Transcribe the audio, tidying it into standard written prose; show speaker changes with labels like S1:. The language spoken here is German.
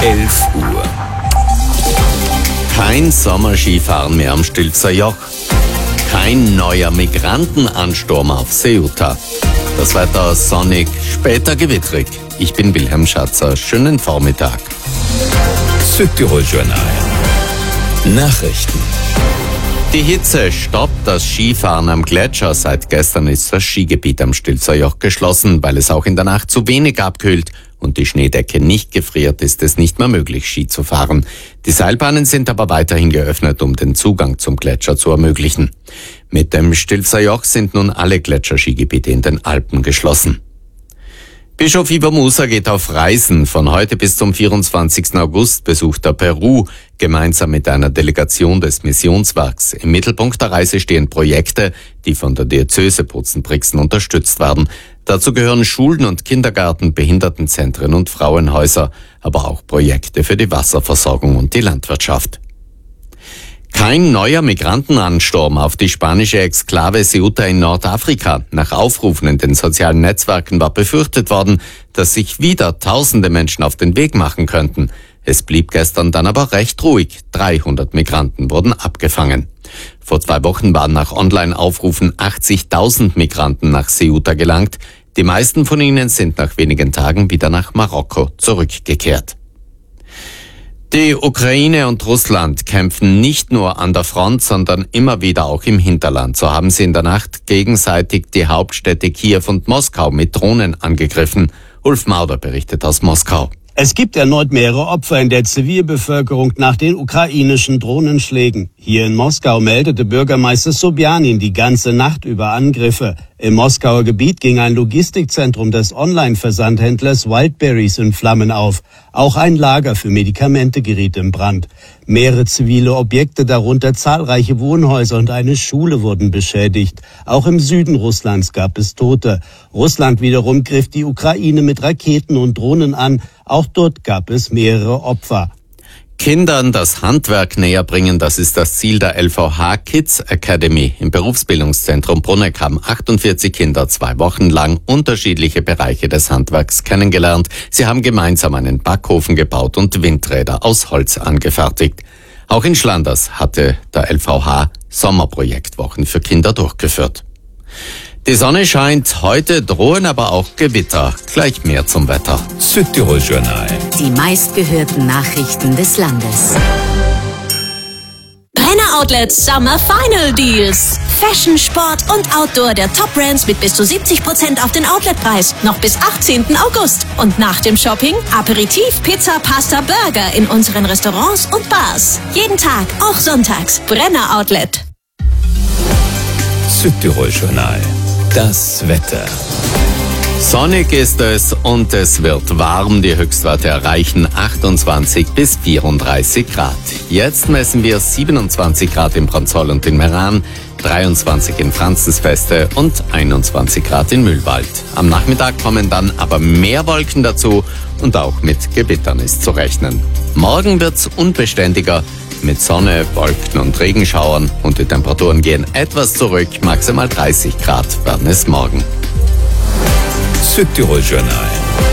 S1: 11 Uhr.
S2: Kein Sommerskifahren mehr am Stilfser Joch. Kein neuer Migrantenansturm auf Ceuta. Das Wetter sonnig, später gewittrig. Ich bin Wilhelm Schatzer. Schönen Vormittag.
S1: Südtirol Journal. Nachrichten.
S2: Die Hitze stoppt das Skifahren am Gletscher. Seit gestern ist das Skigebiet am Stilfser Joch geschlossen, weil es auch in der Nacht zu wenig abkühlt und die Schneedecke nicht gefriert, ist es nicht mehr möglich, Ski zu fahren. Die Seilbahnen sind aber weiterhin geöffnet, um den Zugang zum Gletscher zu ermöglichen. Mit dem Stilfser Joch sind nun alle Gletscherskigebiete in den Alpen geschlossen. Bischof Ivo Musa geht auf Reisen. Von heute bis zum 24. August besucht er Peru, gemeinsam mit einer Delegation des Missionswerks. Im Mittelpunkt der Reise stehen Projekte, die von der Diözese Bozen-Brixen unterstützt werden. Dazu gehören Schulen und Kindergärten, Behindertenzentren und Frauenhäuser, aber auch Projekte für die Wasserversorgung und die Landwirtschaft. Kein neuer Migrantenansturm auf die spanische Exklave Ceuta in Nordafrika. Nach Aufrufen in den sozialen Netzwerken war befürchtet worden, dass sich wieder tausende Menschen auf den Weg machen könnten. Es blieb gestern dann aber recht ruhig. 300 Migranten wurden abgefangen. Vor 2 Wochen waren nach Online-Aufrufen 80.000 Migranten nach Ceuta gelangt. Die meisten von ihnen sind nach wenigen Tagen wieder nach Marokko zurückgekehrt. Die Ukraine und Russland kämpfen nicht nur an der Front, sondern immer wieder auch im Hinterland. So haben sie in der Nacht gegenseitig die Hauptstädte Kiew und Moskau mit Drohnen angegriffen. Ulf Mauder berichtet aus Moskau.
S3: Es gibt erneut mehrere Opfer in der Zivilbevölkerung nach den ukrainischen Drohnenschlägen. Hier in Moskau meldete Bürgermeister Sobjanin die ganze Nacht über Angriffe. Im Moskauer Gebiet ging ein Logistikzentrum des Online-Versandhändlers Wildberries in Flammen auf. Auch ein Lager für Medikamente geriet in Brand. Mehrere zivile Objekte, darunter zahlreiche Wohnhäuser und eine Schule, wurden beschädigt. Auch im Süden Russlands gab es Tote. Russland wiederum griff die Ukraine mit Raketen und Drohnen an. Auch dort gab es mehrere Opfer.
S2: Kindern das Handwerk näher bringen, das ist das Ziel der LVH Kids Academy. Im Berufsbildungszentrum Bruneck haben 48 Kinder 2 Wochen lang unterschiedliche Bereiche des Handwerks kennengelernt. Sie haben gemeinsam einen Backofen gebaut und Windräder aus Holz angefertigt. Auch in Schlanders hatte der LVH Sommerprojektwochen für Kinder durchgeführt. Die Sonne scheint, heute drohen aber auch Gewitter. Gleich mehr zum Wetter.
S1: Südtirol Journal.
S4: Die meistgehörten Nachrichten des Landes.
S5: Brenner Outlets Summer Final Deals. Fashion, Sport und Outdoor der Top-Brands mit bis zu 70% auf den Outletpreis. Noch bis 18. August. Und nach dem Shopping Aperitif, Pizza, Pasta, Burger in unseren Restaurants und Bars. Jeden Tag, auch sonntags. Brenner Outlet.
S1: Südtirol Journal. Das Wetter.
S2: Sonnig ist es und es wird warm. Die Höchstwerte erreichen 28 bis 34 Grad. Jetzt messen wir 27 Grad in Branzoll und in Meran, 23 in Franzensfeste und 21 Grad in Mühlwald. Am Nachmittag kommen dann aber mehr Wolken dazu und auch mit Gewittern ist zu rechnen. Morgen wird's unbeständiger mit Sonne, Wolken und Regenschauern und die Temperaturen gehen etwas zurück. Maximal 30 Grad werden es morgen.
S1: Südtirol Journal.